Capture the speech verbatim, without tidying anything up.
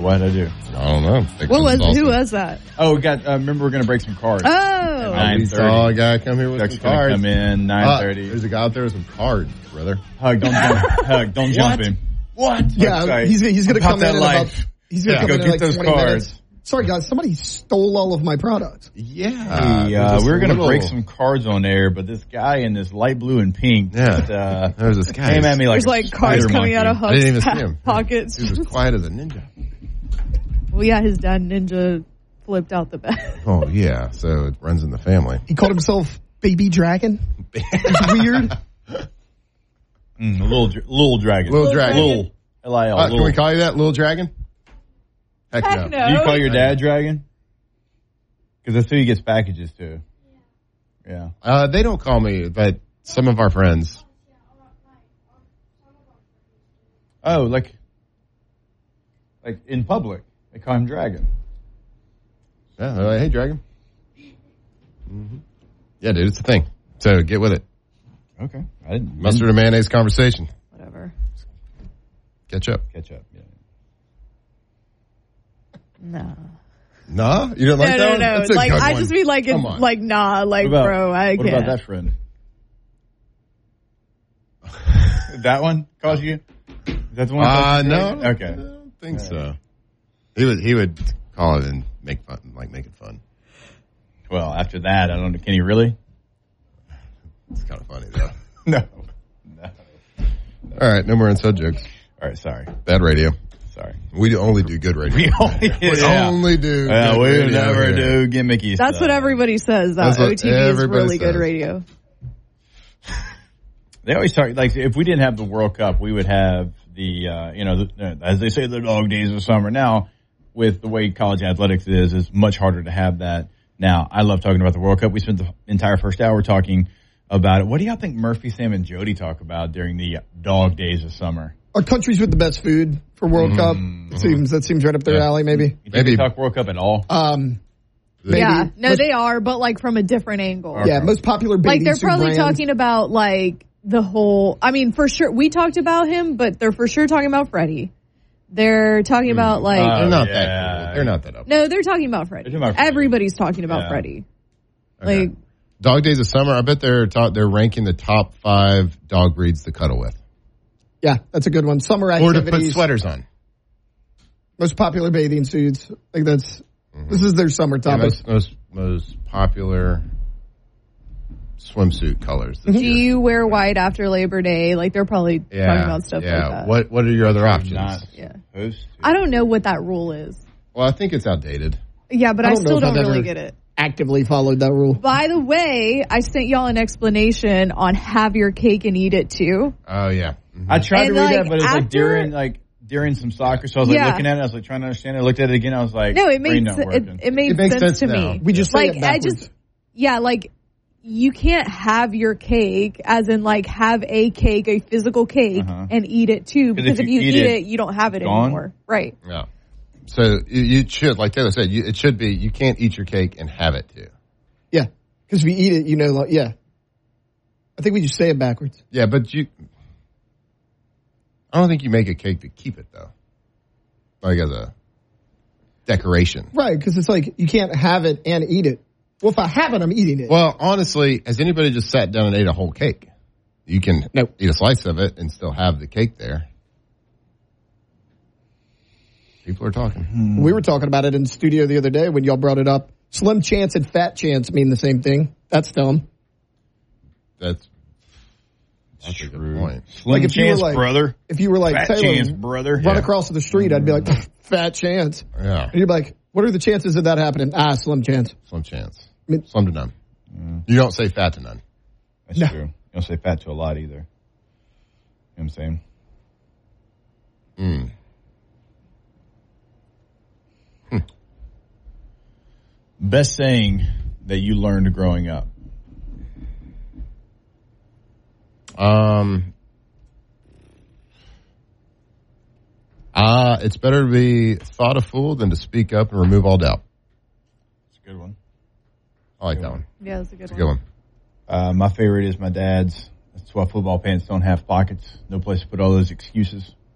What did I do? I don't know. What was? Awesome. Who was that? Oh, we got. Uh, remember, we're going to break some cards. Oh, we saw a guy come here with Duck's some cards. Come in nine thirty. Uh, there's a guy out there with some cards, brother. Hug, don't jump. Hug, don't jump him. What? Yeah, okay. he's he's going to come in, in life. about. He's going to yeah. come Go in get in like those twenty cards. minutes. Sorry, guys. Somebody stole all of my products. Yeah. Hey, uh, we were going to little... break some cards on air, but this guy in this light blue and pink yeah. just, uh, There's this guy. came at me like There's like cards coming monkey. out of I didn't even Huck's see him. pockets. He was as quiet as a ninja. Well, yeah, his dad ninja flipped out the bed. Oh, yeah. So it runs in the family. He called himself Baby Dragon. It's weird. Mm, little, little dragon. Little dragon. Little. L I L. Uh, can we call you that, little dragon? Heck, Heck no. no. Do you call your dad dragon? Because that's who he gets packages to. Yeah. Uh, they don't call me, but some of our friends. Oh, like, like in public, they call him Dragon. Yeah, they're like, hey, Dragon. Mm-hmm. Yeah, dude, it's a thing. So get with it. Okay. I didn't, Mustard and mayonnaise conversation. Whatever. Catch up. Catch up, yeah. No. Nah? You don't like no, that no, one? no, That's a Like, good I one. just mean like, it's like, nah, like, what about, bro, I what can't. What about that friend? That one calls you? Is that the one? Uh, no. Okay. I don't think right. so. He would, he would call it and make fun, like make it fun. Well, after that, I don't know. Can he really? It's kind of funny, though. no. no. No. All right, no more inside jokes. All right, sorry. Bad radio. Sorry. We only do good radio. We only, we yeah. only do yeah, good we radio. never yeah. do gimmicky That's stuff. what everybody says. That O T V is really says. good radio. They always talk, like, if we didn't have the World Cup, we would have the, uh, you know, the, as they say, the dog days of summer. Now, with the way college athletics is, it's much harder to have that. Now, I love talking about the World Cup. We spent the entire first hour talking about it. What do y'all think Murphy, Sam, and Jody talk about during the dog days of summer? Our countries with the best food for World Mm-hmm. Cup. It seems that seems right up their yeah. alley, maybe. You think maybe they talk World Cup at all? Um, maybe. Yeah, no, most, they are, but like from a different angle. Yeah, most popular bathing Like they're suit probably brand. talking about like the whole. I mean, for sure, we talked about him, but they're for sure talking about Freddie. They're talking about like. Uh, they're not yeah. that. They're not that up. No, they're talking about Freddie. They're talking about Freddie. Everybody's talking about Yeah. Freddie. Okay. Like Dog days of summer. I bet they're ta- they're ranking the top five dog breeds to cuddle with, Yeah, that's a good one. Summer or to activities. put sweaters on. Most popular bathing suits. Like that's mm-hmm. This is their summer Yeah, topic. most, most most popular swimsuit colors. do you wear white after Labor Day? Like they're probably yeah, talking about stuff yeah. like that. What What are your other options? Not Yeah. supposed to. I don't know what that rule is. Well, I think it's outdated. Yeah, but I I, don't know still if don't I've really ever- get it. Actively followed that rule. By the way, I sent y'all an explanation on have your cake and eat it too. Oh yeah. Mm-hmm. I tried And, to read like, that, but it was like after- during like during some soccer. So I was like Yeah. looking at it. I was like trying to understand it. I looked at it again. I was like, No, it brain made not it, working. it made It makes sense, sense to now. me. We just say like it I backwards. just yeah, like you can't have your cake as in like have a cake, a physical cake, Uh-huh. and eat it too. Because if you, eat it, it, you don't have it gone? anymore. Right. Yeah. So you, you should, like Taylor said, you, it should be you can't eat your cake and have it too. Yeah, because if you eat it, you know, like, yeah. I think we just say it backwards. Yeah, but you. I don't think you make a cake to keep it though, like as a decoration. Right, because it's like you can't have it and eat it. Well, if I have it, I'm eating it. Well, honestly, has anybody just sat down and ate a whole cake? You can Nope. eat a slice of it and still have the cake there. People are talking. We were talking about it in the studio the other day when y'all brought it up. Slim chance and fat chance mean the same thing. That's dumb. That's that's a good point. Slim Like, if you were chance, like- brother. If you were like, Fat Taylor, chance, brother. run Yeah. across the street, I'd be like, fat chance. Yeah, And you'd be like, what are the chances of that happening? Ah, slim chance. slim chance. I mean- Slim to none. You don't say fat to none. That's No. true. You don't say fat to a lot either. You know what I'm saying? Mm. Best saying that you learned growing up. Um. Uh, it's better to be thought a fool than to speak up and remove all doubt. It's a good one. I like that one. Yeah, that's a good It's a one. good one. Uh, my favorite is my dad's. That's why football pants don't have pockets. No place to put all those excuses.